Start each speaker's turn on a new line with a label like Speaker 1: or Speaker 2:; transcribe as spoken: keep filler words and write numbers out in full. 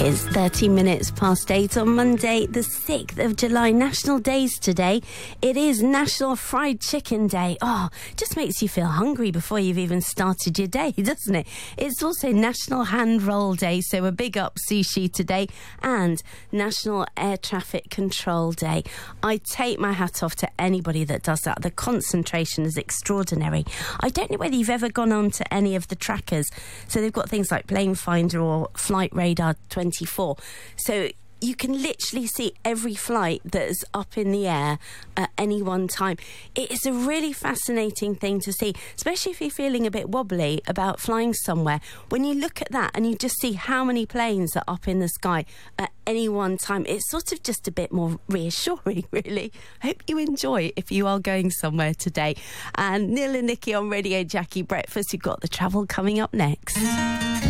Speaker 1: It's thirteen minutes past eight on Monday, the sixth of July. National Days today. It is National Fried Chicken Day. Oh, just makes you feel hungry before you've even started your day, doesn't it? It's also National Hand Roll Day, so a big up sushi today, and National Air Traffic Control Day. I take my hat off to anybody that does that. The concentration is extraordinary. I don't know whether you've ever gone on to any of the trackers. So they've got things like Plane Finder or Flight Radar twenty-four. So you can literally see every flight that is up in the air at any one time. It is a really fascinating thing to see, especially if you're feeling a bit wobbly about flying somewhere. When you look at that and you just see how many planes are up in the sky at any one time, it's sort of just a bit more reassuring, really. I hope you enjoy it if you are going somewhere today. And Neil and Nikki on Radio Jackie Breakfast. You've got the travel coming up next.